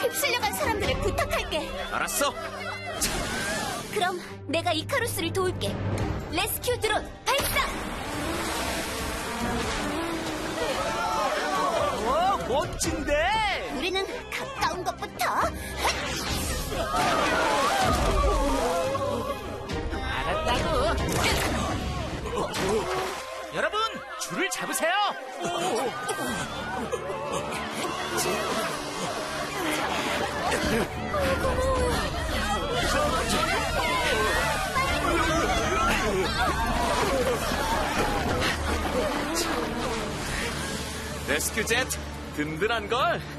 휩쓸려간 사람들을 부탁할게. 알았어. 그럼 내가 이카루스를 도울게. 레스큐 드론 발사! 오, 멋진데? 우리는 가까운 것부터. 알았다고. 여러분, 줄을 잡으세요. 레스큐 젯 든든한걸.